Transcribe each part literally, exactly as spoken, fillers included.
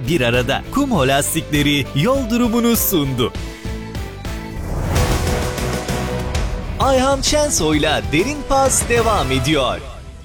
bir arada. Kumho lastikleri yol durumunu sundu. Ayhan Şensoy'la Derin Pas devam ediyor.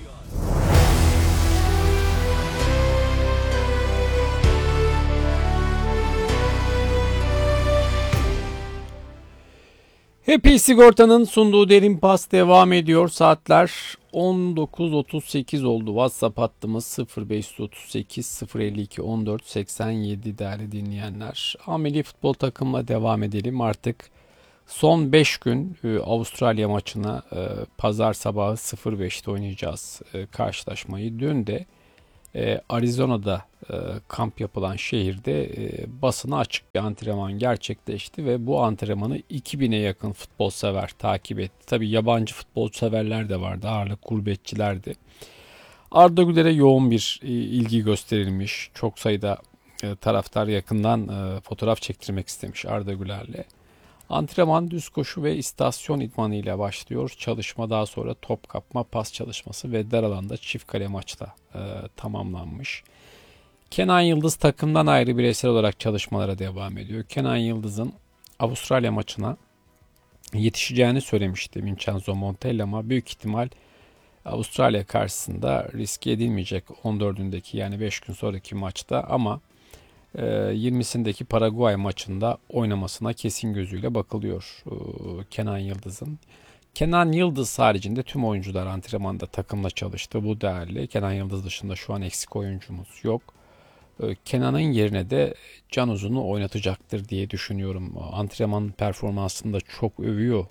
Happy Sigorta'nın sunduğu Derin Pas devam ediyor. Saatler on dokuz otuz sekiz oldu. WhatsApp hattımız sıfır beş otuz sekiz sıfır elli iki on dört seksen yedi değerli dinleyenler. Milli futbol takımla devam edelim. Artık son beş gün e, Avustralya maçına e, pazar sabahı sıfır beşte oynayacağız e, karşılaşmayı. Dün de e, Arizona'da e, kamp yapılan şehirde e, basına açık bir antrenman gerçekleşti ve bu antrenmanı iki bine yakın futbol sever takip etti. Tabii yabancı futbol severler de vardı, ağırlık gurbetçilerdi. Arda Güler'e yoğun bir e, ilgi gösterilmiş. Çok sayıda e, taraftar yakından e, fotoğraf çektirmek istemiş Arda Güler'le. Antrenman düz koşu ve istasyon idmanı ile başlıyor. Çalışma daha sonra top kapma, pas çalışması ve dar alanda çift kale maçla e, tamamlanmış. Kenan Yıldız takımdan ayrı bireysel olarak çalışmalara devam ediyor. Kenan Yıldız'ın Avustralya maçına yetişeceğini söylemişti Vincenzo Montella ama büyük ihtimal Avustralya karşısında riske edilmeyecek on dördündeki yani beş gün sonraki maçta ama yirmisindeki Paraguay maçında oynamasına kesin gözüyle bakılıyor Kenan Yıldız'ın. Kenan Yıldız haricinde tüm oyuncular antrenmanda takımla çalıştı. Bu değerli. Kenan Yıldız dışında şu an eksik oyuncumuz yok. Kenan'ın yerine de Can Uzun'u oynatacaktır diye düşünüyorum. Antrenman performansını da çok övüyor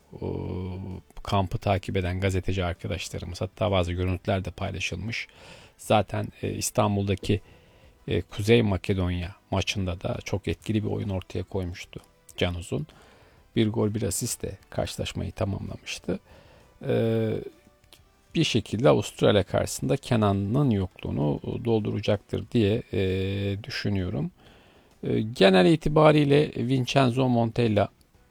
kampı takip eden gazeteci arkadaşlarımız. Hatta bazı görüntüler de paylaşılmış. Zaten İstanbul'daki Kuzey Makedonya maçında da çok etkili bir oyun ortaya koymuştu Can Uzun. Bir gol bir asistle karşılaşmayı tamamlamıştı. Ee, bir şekilde Avustralya karşısında Kenan'ın yokluğunu dolduracaktır diye e, düşünüyorum. E, genel itibariyle Vincenzo Montella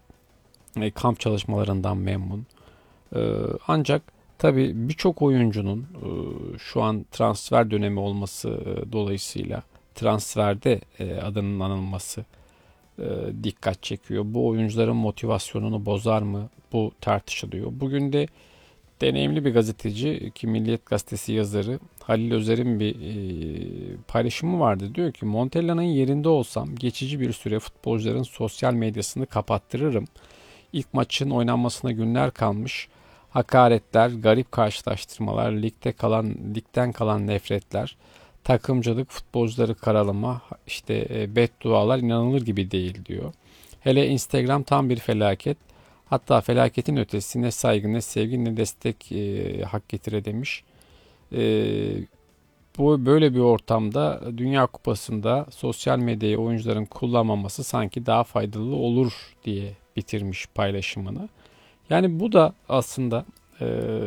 e, kamp çalışmalarından memnun. E, ancak tabii birçok oyuncunun e, şu an transfer dönemi olması e, dolayısıyla transferde e, adının anılması e, dikkat çekiyor. Bu oyuncuların motivasyonunu bozar mı? Bu tartışılıyor. Bugün de deneyimli bir gazeteci ki Milliyet Gazetesi yazarı Halil Özer'in bir e, paylaşımı vardı. Diyor ki Montella'nın yerinde olsam geçici bir süre futbolcuların sosyal medyasını kapattırırım. İlk maçın oynanmasına günler kalmış. Hakaretler, garip karşılaştırmalar, ligde kalan, ligden kalan nefretler, takımcılık, futbolcuları karalama, işte e, beddualar inanılır gibi değil diyor. Hele Instagram tam bir felaket. Hatta felaketin ötesi ne saygı ne sevgi ne destek e, hak getire demiş. E, bu böyle bir ortamda Dünya Kupası'nda sosyal medyayı oyuncuların kullanmaması sanki daha faydalı olur diye bitirmiş paylaşımını. Yani bu da aslında e,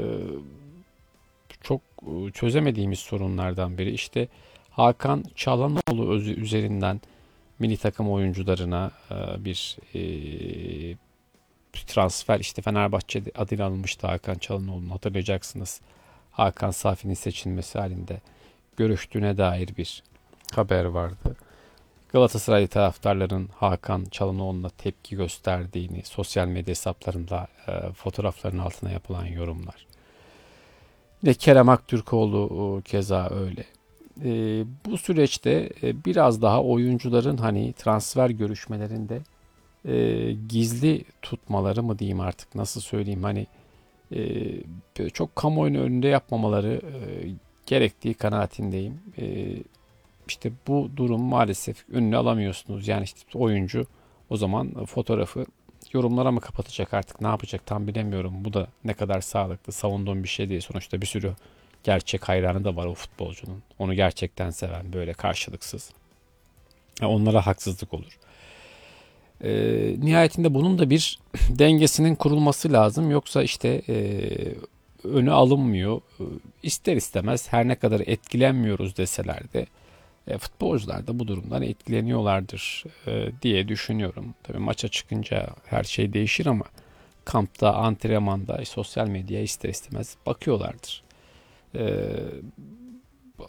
çok çözemediğimiz sorunlardan biri. İşte Hakan Çalhanoğlu üzerinden milli takım oyuncularına e, bir e, transfer işte Fenerbahçe adıyla alınmıştı Hakan Çalhanoğlu'nu hatırlayacaksınız. Hakan Safi'nin seçilmesi halinde görüştüğüne dair bir haber vardı. Galatasaray taraftarların Hakan Çalhanoğlu'na tepki gösterdiğini, sosyal medya hesaplarında e, fotoğrafların altına yapılan yorumlar. Ve Kerem Aktürkoğlu e, keza öyle. E, bu süreçte e, biraz daha oyuncuların hani transfer görüşmelerinde e, gizli tutmaları mı diyeyim artık nasıl söyleyeyim hani e, çok kamuoyunun önünde yapmamaları e, gerektiği kanaatindeyim. E, İşte bu durum maalesef önüne alamıyorsunuz. Yani işte oyuncu o zaman fotoğrafı yorumlara mı kapatacak artık ne yapacak tam bilemiyorum. Bu da ne kadar sağlıklı savunduğum bir şey değil. Sonuçta bir sürü gerçek hayranı da var o futbolcunun. Onu gerçekten seven böyle karşılıksız. Yani onlara haksızlık olur. Ee, nihayetinde bunun da bir dengesinin kurulması lazım. Yoksa işte e, önü alınmıyor. İster istemez her ne kadar etkilenmiyoruz deseler de E, futbolcular da bu durumdan etkileniyorlardır e, diye düşünüyorum. Tabii maça çıkınca her şey değişir ama kampta, antrenmanda, sosyal medyaya ister istemez bakıyorlardır. E,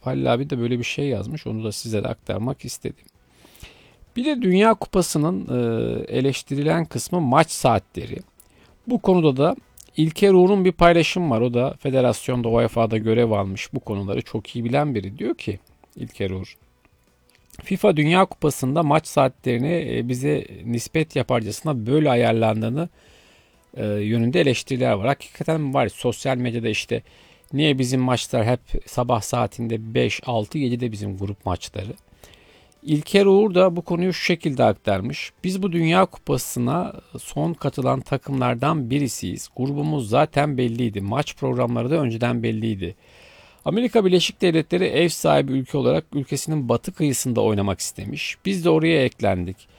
Halil abi de böyle bir şey yazmış. Onu da size de aktarmak istedim. Bir de Dünya Kupası'nın e, eleştirilen kısmı maç saatleri. Bu konuda da İlker Uğur'un bir paylaşım var. O da federasyonda U E F A'da görev almış. Bu konuları çok iyi bilen biri. Diyor ki İlker Uğur, FIFA Dünya Kupası'nda maç saatlerini e, bize nispet yaparcasına böyle ayarlandığını e, yönünde eleştiriler var. Hakikaten var. Sosyal medyada işte niye bizim maçlar hep sabah saatinde beş, altı, yedide bizim grup maçları. İlker Uğur da bu konuyu şu şekilde aktarmış. Biz bu Dünya Kupası'na son katılan takımlardan birisiyiz. Grubumuz zaten belliydi. Maç programları da önceden belliydi. Amerika Birleşik Devletleri ev sahibi ülke olarak ülkesinin batı kıyısında oynamak istemiş. Biz de oraya eklendik.